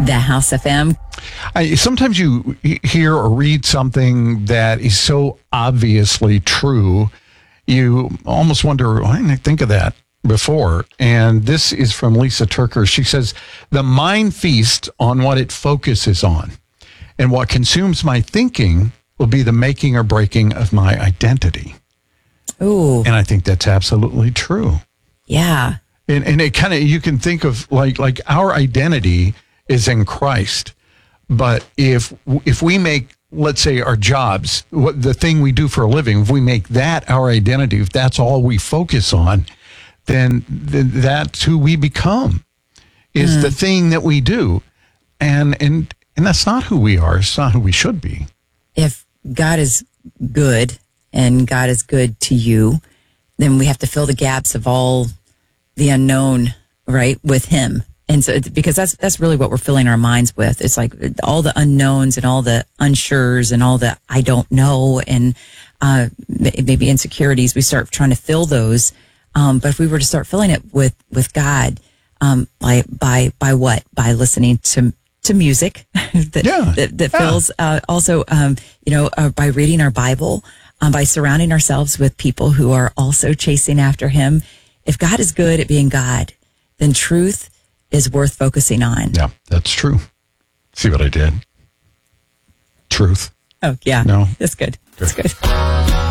The House FM. Sometimes you hear or read something that is so obviously true, you almost wonder, why didn't I think of that before? And this is from Lisa Turker. She says, the mind feasts on what it focuses on, and what consumes my thinking will be the making or breaking of my identity. Ooh. And I think that's absolutely true. Yeah. And it kind of, you can think of like our identity is in Christ. But if we make, let's say, our jobs, the thing we do for a living, if we make that our identity, if that's all we focus on, then that's who we become, is the thing that we do. And that's not who we are. It's not who we should be. If God is good and God is good to you, then we have to fill the gaps of all the unknown, right, with him. And so, because that's really what we're filling our minds with. It's like all the unknowns and all the unsures and all the I don't know and maybe insecurities. We start trying to fill those. But if we were to start filling it with God, by what? By listening to music that fills. Also, by reading our Bible, by surrounding ourselves with people who are also chasing after him. If God is good at being God, then truth is worth focusing on. Yeah, that's true. See what I did? Truth. Oh, yeah. No. That's good. That's good.